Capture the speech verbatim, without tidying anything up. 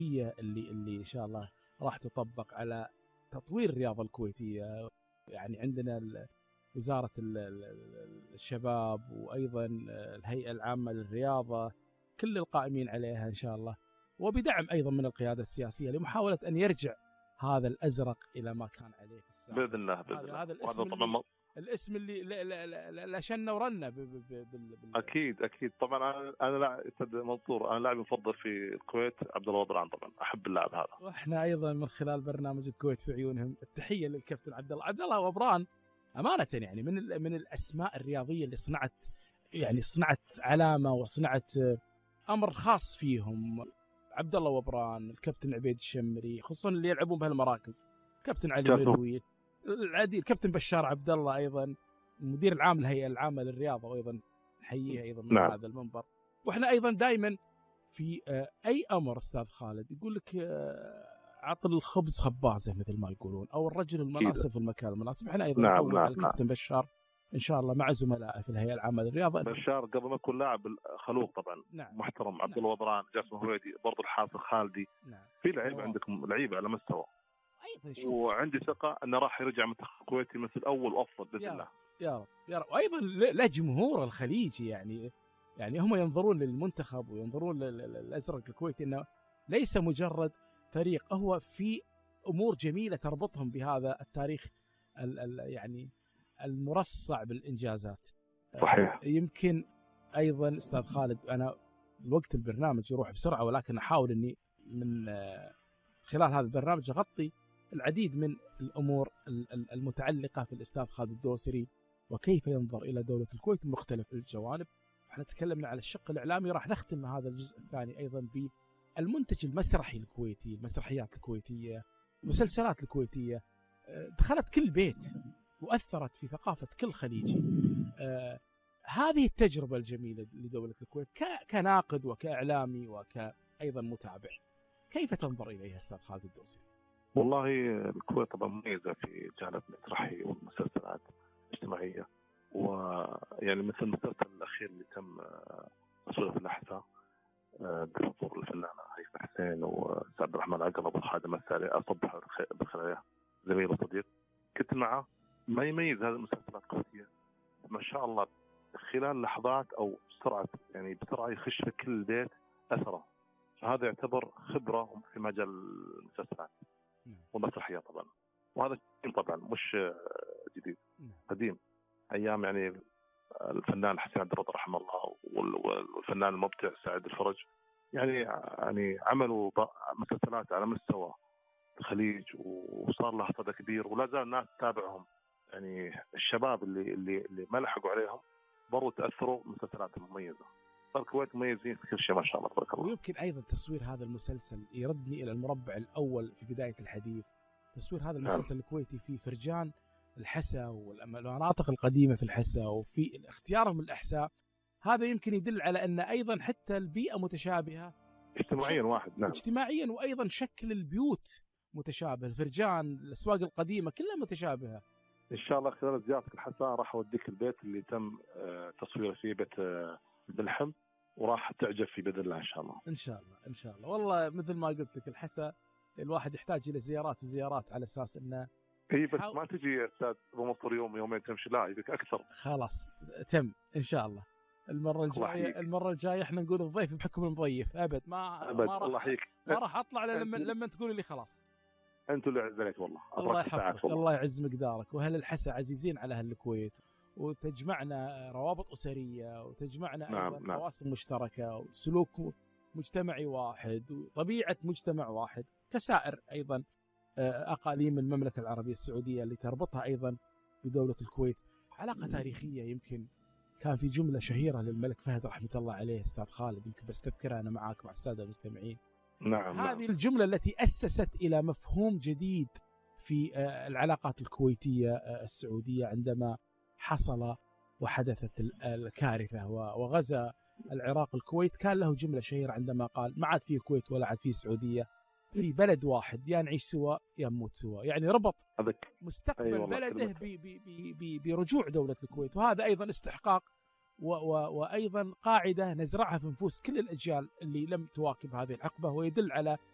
اللي اللي إن شاء الله راح تطبق على تطوير الرياضة الكويتية. يعني عندنا وزارة الشباب وأيضا الهيئة العامة للرياضة، كل القائمين عليها إن شاء الله، وبدعم أيضا من القيادة السياسية لمحاولة أن يرجع هذا الأزرق إلى ما كان عليه في السابق بإذن الله. بإذن الله. هذا الاسم اللي الاسم اللي لا لا لا لا شنا ورنا بال اكيد اكيد طبعا. انا انا لاعب استاذ منصور، انا لاعب مفضل في الكويت عبد الله وبران، طبعا احب اللاعب هذا. واحنا ايضا من خلال برنامج الكويت في عيونهم التحيه للكابتن عبد الله عبد الله وبران، امانه يعني من من الاسماء الرياضيه اللي صنعت يعني صنعت علامه وصنعت امر خاص فيهم. عبد الله وبران، الكابتن عبيد الشمري، خصوصا اللي يلعبون بهالمراكز، كابتن علي مروي، العديد، الكابتن بشار عبد الله ايضا المدير العام للهيئه العامه للرياضه، وايضا نحييه ايضا من نعم. هذا المنبر. واحنا ايضا دائما في اي امر استاذ خالد يقول لك عطل الخبز خبازه مثل ما يقولون، او الرجل المناسب في المكان المناسب. احنا ايضا نعم نعول نعم على الكابتن نعم. بشار ان شاء الله مع زملائه في الهيئه العامه للرياضه. بشار قبل ما يكون لاعب خلوق طبعا نعم. محترم. عبد الله نعم. وبران، جاسم هويدي، برضو الحافظ خالدي نعم. في لعيبه عندكم لعيبه على مستوى، وعندي ثقه انه راح يرجع منتخب الكويتي مثل اول وافضل باذن الله. يا رب يا رب. وايضا لا جمهور الخليجي يعني يعني هم ينظرون للمنتخب وينظرون للازرق الكويتي انه ليس مجرد فريق، هو في امور جميله تربطهم بهذا التاريخ ال ال يعني المرصع بالانجازات. صحيح. يمكن ايضا استاذ خالد، انا الوقت البرنامج يروح بسرعه، ولكن احاول اني من خلال هذا البرنامج اغطي العديد من الامور المتعلقه في الاستاذ خالد الدوسري وكيف ينظر الى دوله الكويت من مختلف الجوانب. احنا تكلمنا على الشق الاعلامي، راح نختم هذا الجزء الثاني ايضا بالمنتج المسرحي الكويتي، المسرحيات الكويتيه، المسلسلات الكويتيه، دخلت كل بيت واثرت في ثقافه كل خليجي. آه هذه التجربه الجميله لدوله الكويت كناقد وكاعلامي وكايضا متابع، كيف تنظر اليها استاذ خالد الدوسري؟ والله الكويت طبعا مميزه في جانب المسرحي والمسلسلات الاجتماعيه، ويعني مثل المسلسل الاخير اللي تم تصويره في الاحساء بحضور الفنانه هيفاء حسين وسعد الرحمن عقرب والخادم الثاني اصبح بالخير زميل وصديق، كنت معه. ما يميز هذه المسلسلات الكويتيه ما شاء الله خلال لحظات او سرعه، يعني بسرعه يخش في كل بيت اثره. فهذا يعتبر خبره في مجال المسلسلات والمسرحيه طبعا، وهذا طبعا مش جديد، قديم ايام يعني الفنان حسين عبد الرضا رحمه الله والفنان المبدع سعد الفرج، يعني يعني عملوا مسلسلات على مستوى الخليج وصار لها صدى كبير، ولا زال الناس تتابعهم. يعني الشباب اللي اللي اللي ما لحقوا عليهم برضو تاثروا بمسلسلات مميزه. الكويت مميزين في كل شيء ما شاء الله تبارك الله. ويمكن ايضا تصوير هذا المسلسل يردني الى المربع الاول في بدايه الحديث، تصوير هذا المسلسل نعم. الكويتي في فرجان الحسا والمناطق القديمه في الحسا وفي اختيارهم الاحساء، هذا يمكن يدل على ان ايضا حتى البيئه متشابهه اجتماعيا واحد نعم. اجتماعيا وايضا شكل البيوت متشابه، الفرجان، الاسواق القديمه كلها متشابهه. ان شاء الله خلال زيارتك الحسا راح اوديك البيت اللي تم تصويره فيه، بيت بلحم، وراح تعجب في باذن الله ان شاء الله. ان شاء الله ان شاء الله. والله مثل ما قلت لك الحسا الواحد يحتاج الى زيارات وزيارات على اساس انه اي بس حاول... ما تجي يا استاذ بمصر يوم يومين تمشي، لا يبيك اكثر. خلاص تم ان شاء الله. المره الجايه المره الجايه احنا نقول الضيف بحكم المضيف ابد ما أبد. ما راح ما راح اطلع لما لما تقول لي خلاص. انتوا اللي عز عليك والله. الله يحفظك، الله يعز مقدارك. واهل الحسا عزيزين على اهل الكويت، وتجمعنا روابط اسريه، وتجمعنا نعم ايضا نعم. قواسم مشتركه، وسلوك مجتمعي واحد، وطبيعه مجتمع واحد كسائر ايضا اقاليم المملكه العربيه السعوديه اللي تربطها ايضا بدوله الكويت. علاقه تاريخيه يمكن كان في جمله شهيره للملك فهد رحمه الله عليه استاذ خالد، يمكن بس تذكرها انا معاك مع الساده المستمعين. نعم. هذه نعم. الجمله التي اسست الى مفهوم جديد في العلاقات الكويتيه السعوديه عندما حصل وحدثت الكارثه وغزا العراق الكويت. كان له جمله شهيره عندما قال: ما عاد فيه كويت ولا عاد فيه سعوديه، في بلد واحد، يا نعيش سوا يا نموت سوا. يعني ربط مستقبل أيوة بلده برجوع دولة الكويت، وهذا أيضا استحقاق و و وأيضا قاعدة نزرعها في نفوس كل الأجيال اللي لم تواكب هذه الحقبة، ويدل على